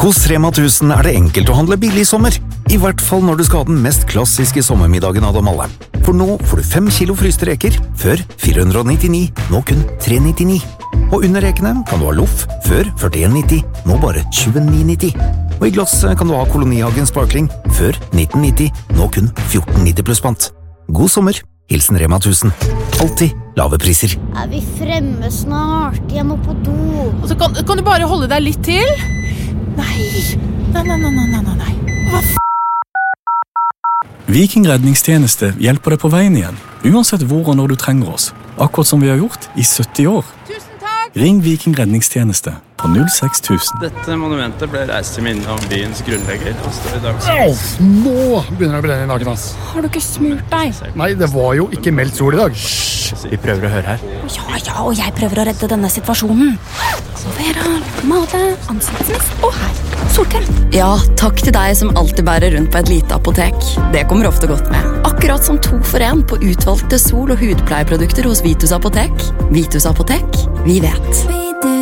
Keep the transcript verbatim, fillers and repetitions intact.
Hos Rema tusen er det enkelt å handle billig i sommer. I hvert fall når du skal ha den mest klassiske sommermiddagen av dem alle. For nå får du fem kilo fryste reker, før fire hundre nittini, nå kun tre nittini. Og under rekene kan du ha loff, før førtien nitti, nå bare tjueni nitti. Og i glass kan du ha Kolonihagen Sparkling, før nitten nitti, nå kun fjorten nitti pluss pant. God sommer, hilsen Rema tusen. Alltid lave priser. Er vi fremme snart? Jeg må på do. Og så kan, kan du bare holde deg litt til? Nei, nei, nei, nei, nei, nei, nei. Hva f***? Viking redningstjeneste hjelper deg på veien igjen, uansett hvor og når du trenger oss. Akkurat som vi har gjort i sytti år. Tusen takk! Ring Viking redningstjeneste på null seks tusen. Dette monumentet ble reist til minne om byens grunnlegger. Og står i dag. Au, nå begynner det å brenne i naken, ass. Har du ikke smurt deg? Nei, det var jo ikke meldt sol i dag. Hysj, vi prøver å høre her. Ja, ja, og jeg prøver å redde denne situasjonen. Vera, male, ansiktsnes og her. Solkrem. Ja, takk til deg som alltid bærer rundt på et lite apotek. Det kommer ofte godt med. Akkurat som to for en på utvalgte sol- og hudpleieprodukter hos Vitus Apotek. Vitus Apotek, vi vet.